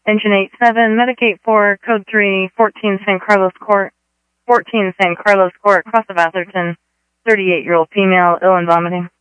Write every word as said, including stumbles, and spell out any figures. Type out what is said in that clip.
Engine eight seven, Medicate four, Code three, fourteen San Carlos Court, fourteen San Carlos Court, Cross of Atherton, thirty-eight-year-old female, ill and vomiting.